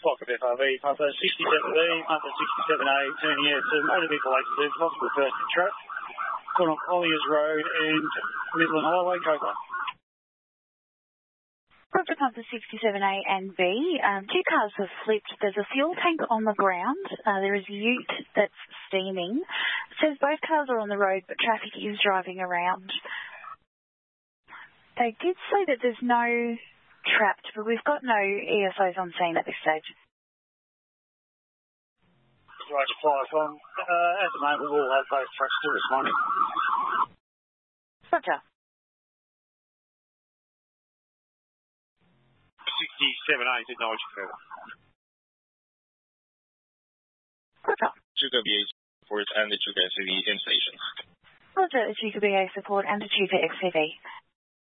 block of FRV, Papa 67B, Papa 67A, turning out to motor vehicle accident, possible person trapped. Gone on Colliers Road and Midland Highway, Copa. Roger, Papa 67A and B. Two cars have flipped. There's a fuel tank on the ground. There is a ute that's steaming. It says both cars are on the road, but traffic is driving around. They did say that there's no trapped, but we've got no ESOs on scene at this stage. Roger, fire on. At the moment, we'll have both trucks to respond. Roger. 67A to Nigel further. Roger. Chuka BA support and the Chuka XCV in station. Roger, Chuka BA support and the Chuka XCV.